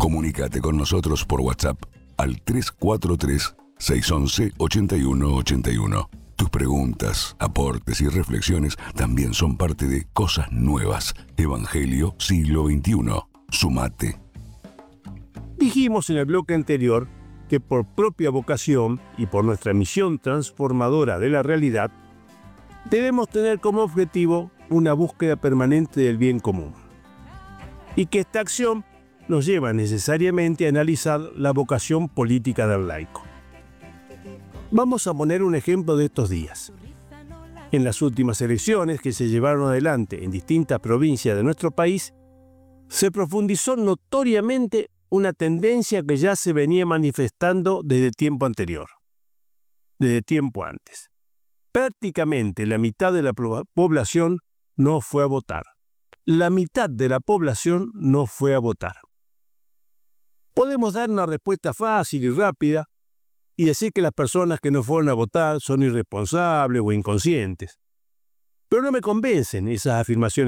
Comunícate con nosotros por WhatsApp al 343-611-8181. Tus preguntas, aportes y reflexiones también son parte de Cosas Nuevas. Evangelio Siglo XXI. Sumate. Dijimos en el bloque anterior que por propia vocación y por nuestra misión transformadora de la realidad, debemos tener como objetivo una búsqueda permanente del bien común. Y que esta acción nos lleva necesariamente a analizar la vocación política del laico. Vamos a poner un ejemplo de estos días. En las últimas elecciones que se llevaron adelante en distintas provincias de nuestro país, se profundizó notoriamente una tendencia que ya se venía manifestando desde tiempo anterior, desde tiempo antes. Prácticamente la mitad de la población no fue a votar. La mitad de la población no fue a votar. Podemos dar una respuesta fácil y rápida y decir que las personas que no fueron a votar son irresponsables o inconscientes. Pero no me convencen esas afirmaciones